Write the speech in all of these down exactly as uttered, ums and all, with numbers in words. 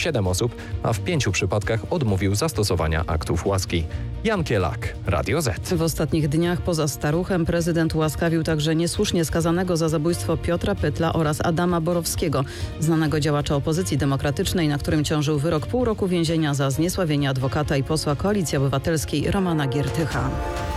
siedem osób, a w pięciu przypadkach odmówił zastosowania aktów łaski. Jan Kielak, Radio Z. W ostatnich dniach poza staruchem prezydent ułaskawił także niesłusznie skazanego za zabójstwo Piotra Pytla oraz Adama Borowskiego, znanego działacza opozycji demokratycznej, na którym ciążył wyrok pół roku więzienia za zniesławienie adwokata i posła Koalicji Obywatelskiej Romana Giertycha.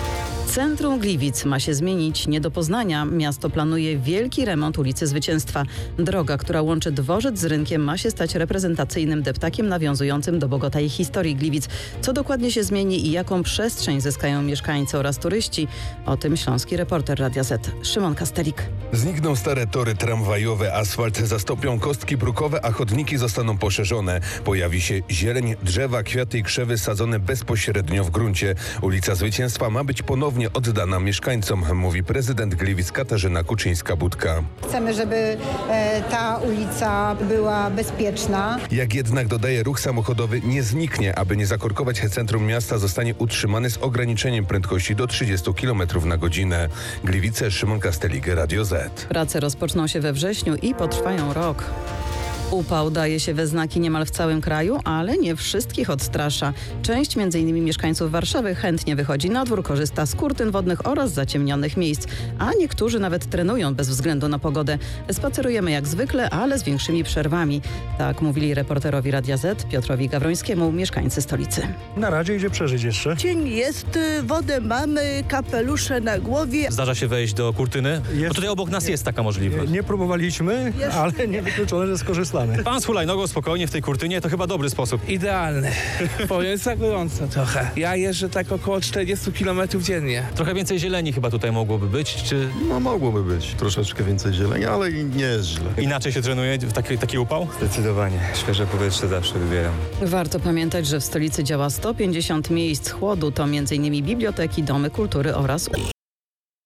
Centrum Gliwic ma się zmienić nie do poznania. Miasto planuje wielki remont ulicy Zwycięstwa. Droga, która łączy dworzec z rynkiem, ma się stać reprezentacyjnym deptakiem nawiązującym do Bogota i historii Gliwic. Co dokładnie się zmieni i jaką przestrzeń zyskają mieszkańcy oraz turyści? O tym śląski reporter Radia Z, Szymon Kastelik. Znikną stare tory tramwajowe, asfalt zastąpią kostki brukowe, a chodniki zostaną poszerzone. Pojawi się zieleń, drzewa, kwiaty i krzewy sadzone bezpośrednio w gruncie. Ulica Zwycięstwa ma być ponownie oddana mieszkańcom, mówi prezydent Gliwic Katarzyna Kuczyńska-Budka. Chcemy, żeby e, ta ulica była bezpieczna. Jak jednak dodaje, ruch samochodowy nie zniknie. Aby nie zakorkować centrum miasta, zostanie utrzymany z ograniczeniem prędkości do trzydziestu kilometrów na godzinę. Gliwice, Szymon Kastelik, Radio Z. Prace rozpoczną się we wrześniu i potrwają rok. Upał daje się we znaki niemal w całym kraju, ale nie wszystkich odstrasza. Część, między innymi mieszkańców Warszawy, chętnie wychodzi na dwór, korzysta z kurtyn wodnych oraz zaciemnionych miejsc, a niektórzy nawet trenują bez względu na pogodę. Spacerujemy jak zwykle, ale z większymi przerwami. Tak mówili reporterowi Radia Z Piotrowi Gawrońskiemu mieszkańcy stolicy. Na razie idzie przeżyć jeszcze. Dzień jest, wodę mamy, kapelusze na głowie. Zdarza się wejść do kurtyny? Jest. Bo tutaj obok nas jest taka możliwość. Nie próbowaliśmy, Jest. ale nie wykluczone, że skorzystamy. Pan z hulajnogą spokojnie w tej kurtynie to chyba dobry sposób. Idealny. Powiem, za gorąco trochę. Ja jeżdżę tak około czterdziestu kilometrów dziennie. Trochę więcej zieleni chyba tutaj mogłoby być, czy No mogłoby być troszeczkę więcej zieleni, ale i nie jest źle. inaczej się trenuje w taki, taki upał? Zdecydowanie. Świeże powietrze zawsze wybieram. Warto pamiętać, że w stolicy działa sto pięćdziesiąt miejsc chłodu, to między innymi biblioteki, domy kultury oraz